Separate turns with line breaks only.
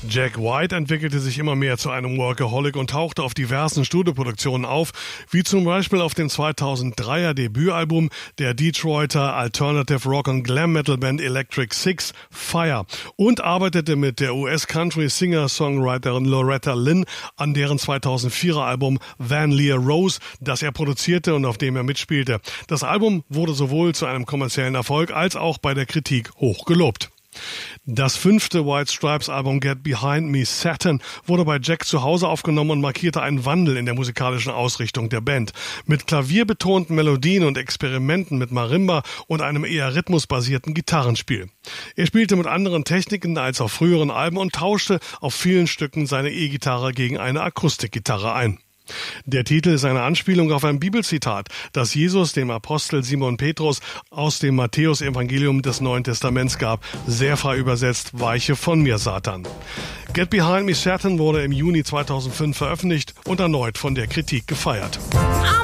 Jack White entwickelte sich immer mehr zu einem Workaholic und tauchte auf diversen Studioproduktionen auf, wie zum Beispiel auf dem 2003er Debütalbum der Detroiter Alternative Rock und Glam Metal Band Electric Six, Fire, und arbeitete mit der US-Country-Singer-Songwriterin Loretta Lynn an deren 2004er Album Van Lear Rose, das er produzierte und auf dem er mitspielte. Das Album wurde sowohl zu einem kommerziellen Erfolg als auch bei der Kritik hoch gelobt. Das 5. White Stripes Album Get Behind Me Saturn wurde bei Jack zu Hause aufgenommen und markierte einen Wandel in der musikalischen Ausrichtung der Band. Mit klavierbetonten Melodien und Experimenten mit Marimba und einem eher rhythmusbasierten Gitarrenspiel. Er spielte mit anderen Techniken als auf früheren Alben und tauschte auf vielen Stücken seine E-Gitarre gegen eine Akustikgitarre ein. Der Titel ist eine Anspielung auf ein Bibelzitat, das Jesus dem Apostel Simon Petrus aus dem Matthäus-Evangelium des Neuen Testaments gab, sehr frei übersetzt: Weiche von mir, Satan. Get Behind Me Saturn wurde im Juni 2005 veröffentlicht und erneut von der Kritik gefeiert.